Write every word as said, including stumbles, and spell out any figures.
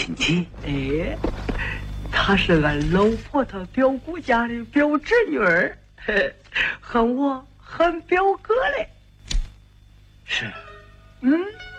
亲戚？ 哎，她是俺老婆她表姑家的表侄女儿，和我喊表哥嘞。 是， 嗯。